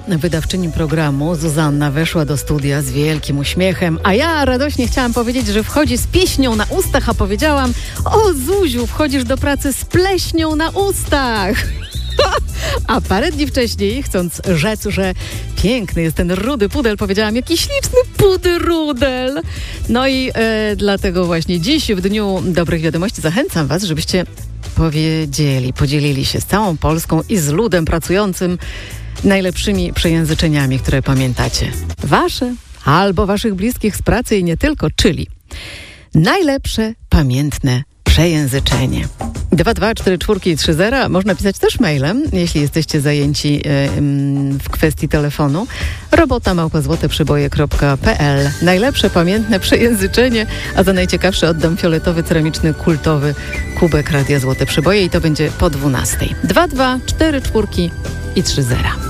wydawczyni programu, Zuzanna, weszła do studia z wielkim uśmiechem, a ja radośnie chciałam powiedzieć, że wchodzi z pieśnią na ustach, a powiedziałam: o Zuziu, wchodzisz do pracy z pleśnią na ustach. A parę dni wcześniej, chcąc rzec, że piękny jest ten rudy pudel, powiedziałam: jaki śliczny pudy-rudel. No i dlatego właśnie dziś, w Dniu Dobrych Wiadomości, zachęcam Was, żebyście podzielili się z całą Polską i z ludem pracującym najlepszymi przejęzyczeniami, które pamiętacie. Wasze albo waszych bliskich z pracy i nie tylko, czyli najlepsze pamiętne przejęzyczenie. 2244330 można pisać też mailem, jeśli jesteście zajęci w kwestii telefonu. robota@złoteprzyboje.pl. Najlepsze pamiętne przejęzyczenie, a za najciekawsze oddam fioletowy, ceramiczny, kultowy kubek Radia Złote Przyboje i to będzie po 12:00. 2244330.